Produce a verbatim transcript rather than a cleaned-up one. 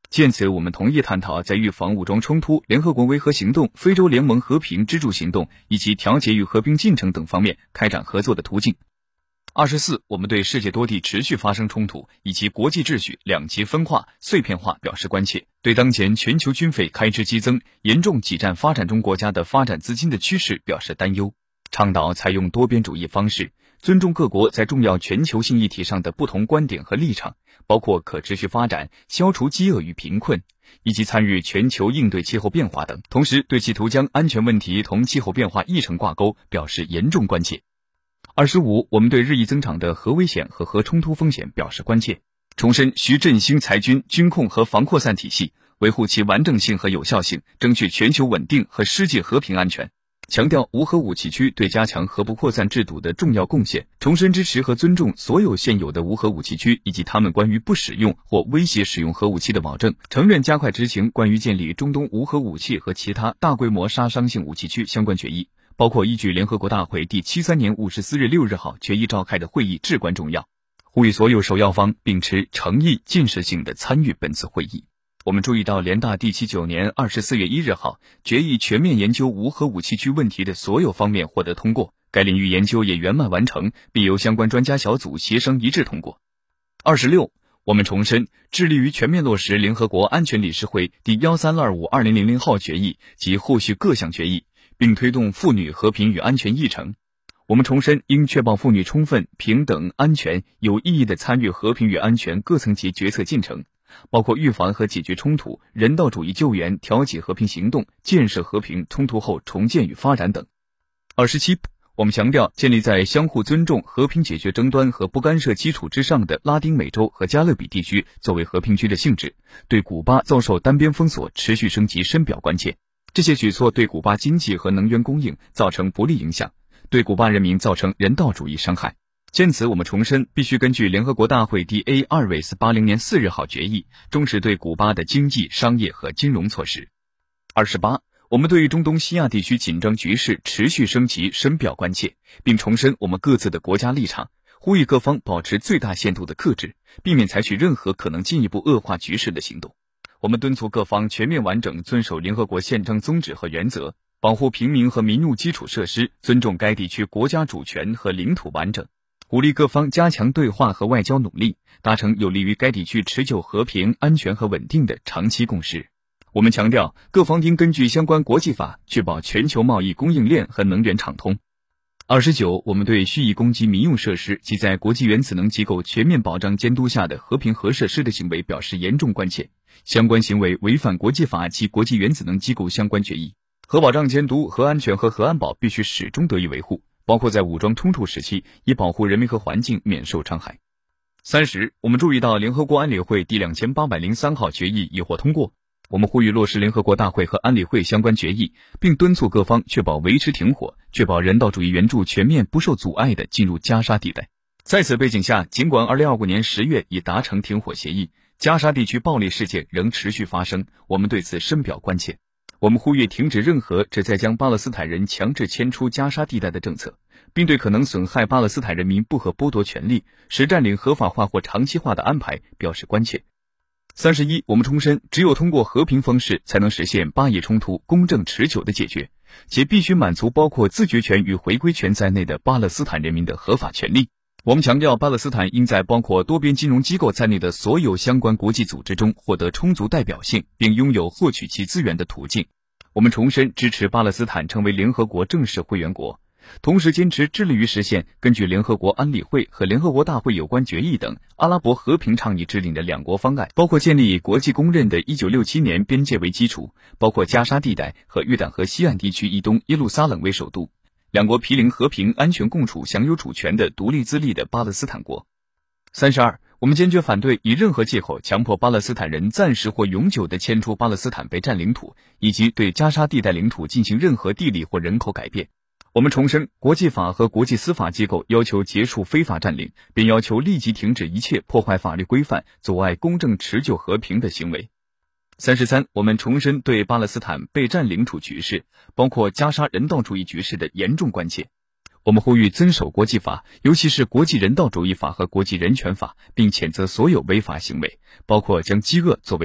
鉴此，我们同意探讨在预防武装冲突、联合国维和行动、非洲联盟和平支柱行动以及调解与和平进程等方面开展合作的途径。二十四，我们对世界多地持续发生冲突以及国际秩序两极分化、碎片化表示关切，对当前全球军费开支激增、严重挤占发展中国家的发展资金的趋势表示担忧，倡导采用多边主义方式，尊重各国在重要全球性议题上的不同观点和立场，包括可持续发展、消除饥饿与贫困，以及参与全球应对气候变化等。同时，对企图将安全问题同气候变化议程挂钩表示严重关切。二十五，我们对日益增长的核危险和核冲突风险表示关切，重申需振兴裁军、军控和防扩散体系，维护其完整性和有效性，争取全球稳定和世界和平安全。强调无核武器区对加强核不扩散制度的重要贡献，重申支持和尊重所有现有的无核武器区以及他们关于不使用或威胁使用核武器的保证，承认加快执行关于建立中东无核武器和其他大规模杀伤性武器区相关决议，包括依据联合国大会第七三年五十四日六日号决议召开的会议至关重要，呼吁所有受邀方秉持诚意、建设性地参与本次会议。我们注意到联大第七九年二十四月一日号决议全面研究无核武器区问题的所有方面获得通过，该领域研究也圆满完成，并由相关专家小组协商一致通过。二十六，我们重申致力于全面落实联合国安全理事会第一三二五二零零零号决议及后续各项决议，并推动妇女和平与安全议程。我们重申应确保妇女充分、平等、安全、有意义地参与和平与安全各层级决策进程，包括预防和解决冲突、人道主义救援、调解和平行动、建设和平、冲突后重建与发展等。二十七，我们强调建立在相互尊重、和平解决争端和不干涉基础之上的拉丁美洲和加勒比地区作为和平区的性质，对古巴遭受单边封锁持续升级深表关切。这些举措对古巴经济和能源供应造成不利影响，对古巴人民造成人道主义伤害。鉴此，我们重申必须根据联合国大会第 A 二 V 四八零年四日号决议，重视对古巴的经济、商业和金融措施。二十八，我们对于中东西亚地区紧张局势持续升级深表关切，并重申我们各自的国家立场，呼吁各方保持最大限度的克制，避免采取任何可能进一步恶化局势的行动。我们敦促各方全面完整遵守联合国宪章宗旨和原则，保护平民和民用基础设施，尊重该地区国家主权和领土完整，鼓励各方加强对话和外交努力，达成有利于该地区持久和平、安全和稳定的长期共识。我们强调，各方应根据相关国际法，确保全球贸易供应链和能源畅通。二十九，我们对蓄意攻击民用设施及在国际原子能机构全面保障监督下的和平核设施的行为表示严重关切，相关行为违反国际法及国际原子能机构相关决议。核保障监督、核安全和核安保必须始终得以维护，包括在武装冲突时期，以保护人民和环境免受伤害。三十，我们注意到联合国安理会第两千八百零三号决议已获通过，我们呼吁落实联合国大会和安理会相关决议，并敦促各方确保维持停火，确保人道主义援助全面不受阻碍地进入加沙地带。在此背景下，尽管二零二五年十月已达成停火协议，加沙地区暴力事件仍持续发生，我们对此深表关切。我们呼吁停止任何旨在将巴勒斯坦人强制迁出加沙地带的政策，并对可能损害巴勒斯坦人民不可剥夺权利、使占领合法化或长期化的安排表示关切。三十一，我们重申，只有通过和平方式才能实现巴以冲突公正持久的解决，且必须满足包括自决权与回归权在内的巴勒斯坦人民的合法权利。我们强调，巴勒斯坦应在包括多边金融机构在内的所有相关国际组织中获得充足代表性，并拥有获取其资源的途径。我们重申支持巴勒斯坦成为联合国正式会员国，同时坚持致力于实现根据联合国安理会和联合国大会有关决议等阿拉伯和平倡议制定的两国方案，包括建立以国际公认的一九六七年边界为基础，包括加沙地带和约旦河西岸地区以东耶路撒冷为首都，两国毗邻和平安全共处、享有主权的独立自立的巴勒斯坦国。三十二，我们坚决反对以任何借口强迫巴勒斯坦人暂时或永久地迁出巴勒斯坦被占领土，以及对加沙地带领土进行任何地理或人口改变。我们重申，国际法和国际司法机构要求结束非法占领，并要求立即停止一切破坏法律规范、阻碍公正持久和平的行为。三十三，我们重申对巴勒斯坦被占领土局势，包括加沙人道主义局势的严重关切。我们呼吁遵守国际法，尤其是国际人道主义法和国际人权法，并谴责所有违法行为，包括将饥饿作为